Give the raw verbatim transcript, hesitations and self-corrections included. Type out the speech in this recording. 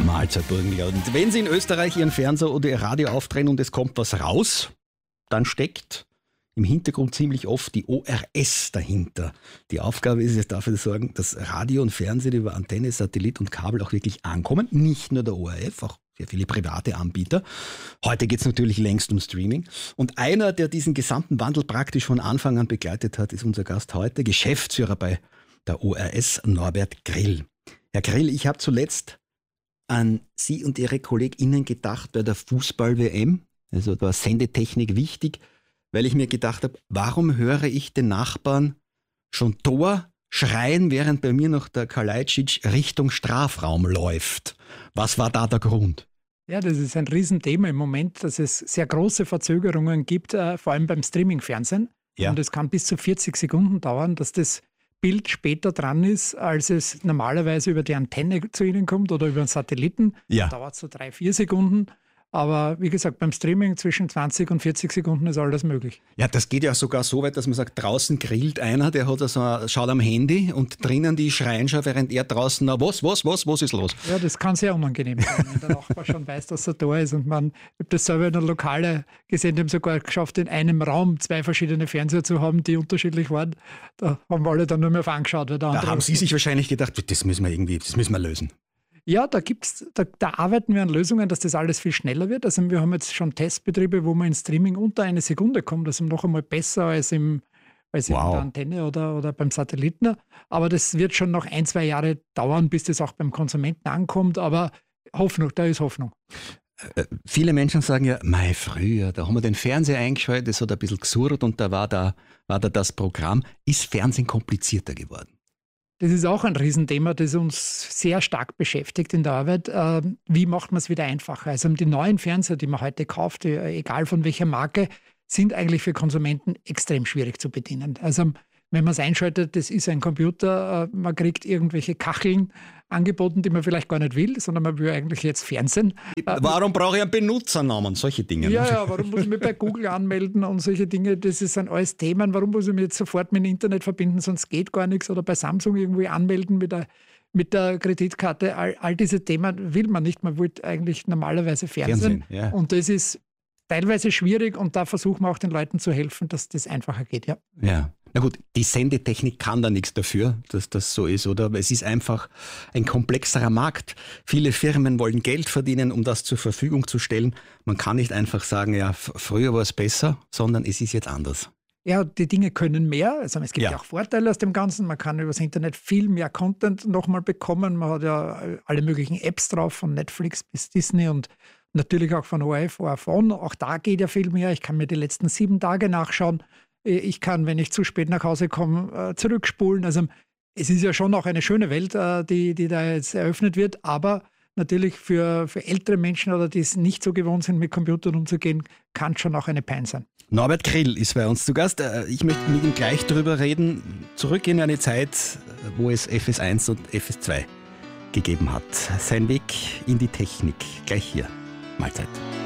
Mahlzeit, Burgenland. Und wenn Sie in Österreich Ihren Fernseher oder Ihr Radio aufdrehen und es kommt was raus, dann steckt im Hintergrund ziemlich oft die O R S dahinter. Die Aufgabe ist es, dafür zu sorgen, dass Radio und Fernsehen über Antenne, Satellit und Kabel auch wirklich ankommen. Nicht nur der O R F, auch sehr viele private Anbieter. Heute geht es natürlich längst um Streaming. Und einer, der diesen gesamten Wandel praktisch von Anfang an begleitet hat, ist unser Gast heute, Geschäftsführer bei der O R S, Norbert Grill. Herr Grill, ich habe zuletzt an Sie und Ihre KollegInnen gedacht bei der Fußball-W M. Also da war Sendetechnik wichtig, weil ich mir gedacht habe, warum höre ich den Nachbarn schon Tor schreien, während bei mir noch der Kalajdzic Richtung Strafraum läuft? Was war da der Grund? Ja, das ist ein Riesenthema im Moment, dass es sehr große Verzögerungen gibt, äh, vor allem beim Streaming-Fernsehen. Ja. Und es kann bis zu vierzig Sekunden dauern, dass das Bild später dran ist, als es normalerweise über die Antenne zu Ihnen kommt oder über einen Satelliten. Ja. Das dauert so drei, vier Sekunden. Aber wie gesagt, beim Streaming zwischen zwanzig und vierzig Sekunden ist alles möglich. Ja, das geht ja sogar so weit, dass man sagt, draußen grillt einer, der hat also, schaut am Handy und drinnen die schreien schon, während er draußen, na, was, was, was, was ist los? Ja, das kann sehr unangenehm sein, wenn der Nachbar schon weiß, dass er da ist. Und man, ich habe das selber in einer Lokale gesehen, die haben sogar geschafft, in einem Raum zwei verschiedene Fernseher zu haben, die unterschiedlich waren. Da haben wir alle dann nur mehr auf angeschaut. Weil der andere da haben Sie sich wahrscheinlich gedacht, das müssen wir irgendwie, das müssen wir lösen. Ja, da gibt's, da, da arbeiten wir an Lösungen, dass das alles viel schneller wird. Also wir haben jetzt schon Testbetriebe, wo man in Streaming unter eine Sekunde kommt. Das ist noch einmal besser als, im, als wow. in der Antenne oder, oder beim Satelliten. Aber das wird schon noch ein, zwei Jahre dauern, bis das auch beim Konsumenten ankommt. Aber Hoffnung, da ist Hoffnung. Äh, viele Menschen sagen ja, mei, früher, da haben wir den Fernseher eingeschaltet, das hat ein bisschen gesurrt und da war da, war da das Programm. Ist Fernsehen komplizierter geworden? Das ist auch ein Riesenthema, das uns sehr stark beschäftigt in der Arbeit. Wie macht man es wieder einfacher? Also die neuen Fernseher, die man heute kauft, egal von welcher Marke, sind eigentlich für Konsumenten extrem schwierig zu bedienen. Also wenn man es einschaltet, das ist ein Computer, man kriegt irgendwelche Kacheln angeboten, die man vielleicht gar nicht will, sondern man will eigentlich jetzt Fernsehen. Warum brauche ich einen Benutzernamen? Solche Dinge. Ja, ja, warum muss ich mich bei Google anmelden und solche Dinge? Das sind alles Themen. Warum muss ich mich jetzt sofort mit dem Internet verbinden, sonst geht gar nichts? Oder bei Samsung irgendwie anmelden mit der, mit der Kreditkarte. All, all diese Themen will man nicht. Man will eigentlich normalerweise Fernsehen. Fernsehen ja. Und das ist teilweise schwierig und da versuchen wir auch den Leuten zu helfen, dass das einfacher geht. Ja. Ja. Na gut, die Sendetechnik kann da nichts dafür, dass das so ist, oder? Es ist einfach ein komplexerer Markt. Viele Firmen wollen Geld verdienen, um das zur Verfügung zu stellen. Man kann nicht einfach sagen, ja, f- früher war es besser, sondern es ist jetzt anders. Ja, die Dinge können mehr. Also es gibt ja. ja auch Vorteile aus dem Ganzen. Man kann übers Internet viel mehr Content nochmal bekommen. Man hat ja alle möglichen Apps drauf, von Netflix bis Disney und natürlich auch von O R F, O R F On. Auch da geht ja viel mehr. Ich kann mir die letzten sieben Tage nachschauen. Ich kann, wenn ich zu spät nach Hause komme, zurückspulen. Also es ist ja schon auch eine schöne Welt, die, die da jetzt eröffnet wird. Aber natürlich für, für ältere Menschen oder die es nicht so gewohnt sind, mit Computern umzugehen, kann schon auch eine Pein sein. Norbert Grill ist bei uns zu Gast. Ich möchte mit ihm gleich darüber reden. Zurück in eine Zeit, wo es F S eins und F S zwei gegeben hat. Sein Weg in die Technik. Gleich hier. Mahlzeit.